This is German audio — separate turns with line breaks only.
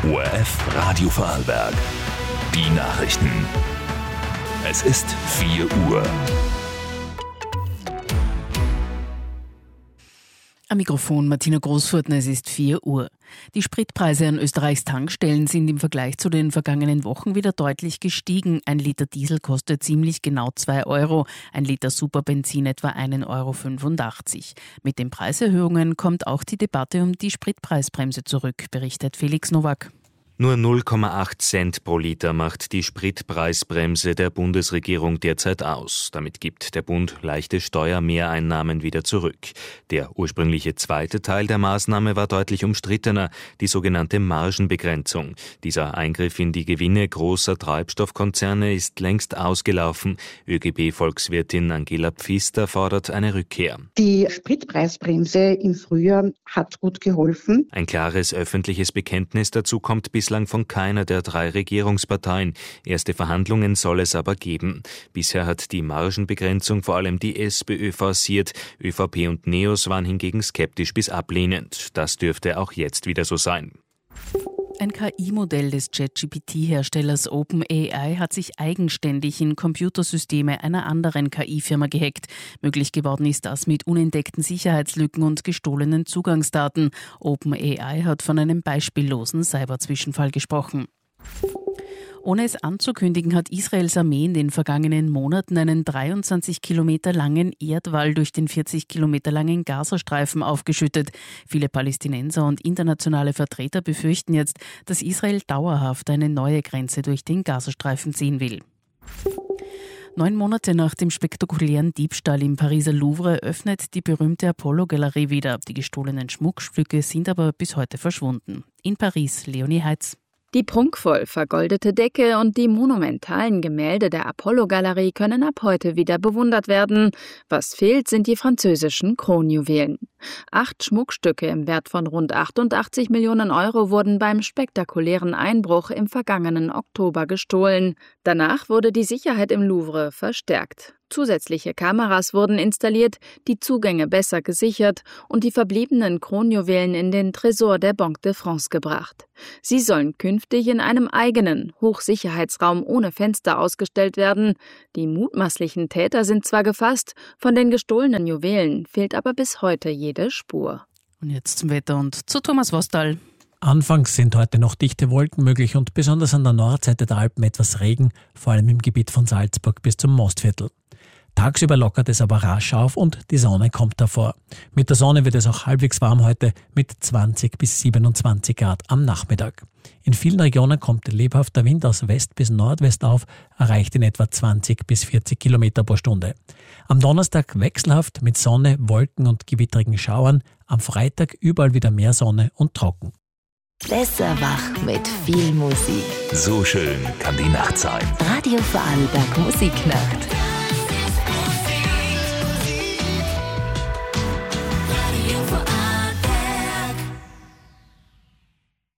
ORF Radio Vorarlberg. Die Nachrichten. Es ist 4 Uhr.
Am Mikrofon Martina Großfurtner, es ist 4 Uhr. Die Spritpreise an Österreichs Tankstellen sind im Vergleich zu den vergangenen Wochen wieder deutlich gestiegen. 1 Liter Diesel kostet ziemlich genau 2 Euro, 1 Liter Superbenzin etwa 1,85 Euro. Mit den Preiserhöhungen kommt auch die Debatte um die Spritpreisbremse zurück, berichtet Felix Nowak.
Nur 0,8 Cent pro Liter macht die Spritpreisbremse der Bundesregierung derzeit aus. Damit gibt der Bund leichte Steuermehreinnahmen wieder zurück. Der ursprüngliche zweite Teil der Maßnahme war deutlich umstrittener, die sogenannte Margenbegrenzung. Dieser Eingriff in die Gewinne großer Treibstoffkonzerne ist längst ausgelaufen. ÖGB-Volkswirtin Angela Pfister fordert eine Rückkehr.
Die Spritpreisbremse im Frühjahr hat gut geholfen.
Ein klares öffentliches Bekenntnis dazu kommt bislang von keiner der 3 Regierungsparteien. Erste Verhandlungen soll es aber geben. Bisher hat die Margenbegrenzung vor allem die SPÖ forciert. ÖVP und NEOS waren hingegen skeptisch bis ablehnend. Das dürfte auch jetzt wieder so sein.
Ein KI-Modell des ChatGPT-Herstellers OpenAI hat sich eigenständig in Computersysteme einer anderen KI-Firma gehackt. Möglich geworden ist das mit unentdeckten Sicherheitslücken und gestohlenen Zugangsdaten. OpenAI hat von einem beispiellosen Cyberzwischenfall gesprochen. Ohne es anzukündigen, hat Israels Armee in den vergangenen Monaten einen 23 Kilometer langen Erdwall durch den 40 Kilometer langen Gazastreifen aufgeschüttet. Viele Palästinenser und internationale Vertreter befürchten jetzt, dass Israel dauerhaft eine neue Grenze durch den Gazastreifen ziehen will. 9 Monate nach dem spektakulären Diebstahl im Pariser Louvre öffnet die berühmte Apollo-Galerie wieder. Die gestohlenen Schmuckstücke sind aber bis heute verschwunden. In Paris, Leonie Heitz.
Die prunkvoll vergoldete Decke und die monumentalen Gemälde der Apollo-Galerie können ab heute wieder bewundert werden. Was fehlt, sind die französischen Kronjuwelen. 8 Schmuckstücke im Wert von rund 88 Millionen Euro wurden beim spektakulären Einbruch im vergangenen Oktober gestohlen. Danach wurde die Sicherheit im Louvre verstärkt. Zusätzliche Kameras wurden installiert, die Zugänge besser gesichert und die verbliebenen Kronjuwelen in den Tresor der Banque de France gebracht. Sie sollen künftig in einem eigenen Hochsicherheitsraum ohne Fenster ausgestellt werden. Die mutmaßlichen Täter sind zwar gefasst, von den gestohlenen Juwelen fehlt aber bis heute jede Spur.
Und jetzt zum Wetter und zu Thomas Wostal.
Anfangs sind heute noch dichte Wolken möglich und besonders an der Nordseite der Alpen etwas Regen, vor allem im Gebiet von Salzburg bis zum Mostviertel. Tagsüber lockert es aber rasch auf und die Sonne kommt hervor. Mit der Sonne wird es auch halbwegs warm heute mit 20 bis 27 Grad am Nachmittag. In vielen Regionen kommt lebhafter Wind aus West bis Nordwest auf, erreicht in etwa 20 bis 40 Kilometer pro Stunde. Am Donnerstag wechselhaft mit Sonne, Wolken und gewittrigen Schauern, am Freitag überall wieder mehr Sonne und trocken.
Besser wach mit viel Musik.
So schön kann die Nacht sein.
Radio Vorarlberg Musiknacht.